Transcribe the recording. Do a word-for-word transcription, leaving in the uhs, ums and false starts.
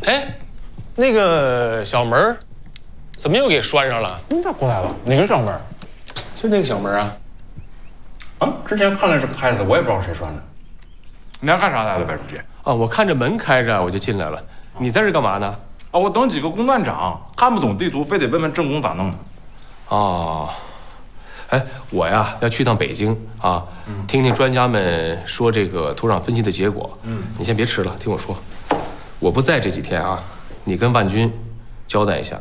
哎，那个小门怎么又给拴上了？ 你咋过来了？哪个小门？ 就那个小门啊。 啊，之前看来是开着的，我也不知道谁拴的。你俩干啥来了，白书记？ 啊，我看着门开着，我就进来了。你在这干嘛呢？ 啊，我等几个工段长，看不懂地图，非得问问正宫咋弄的。 哦，哎，我呀要去趟北京啊，嗯、听听专家们说这个土壤分析的结果。嗯，你先别吃了，听我说。我不在这几天啊，你跟万军交代一下，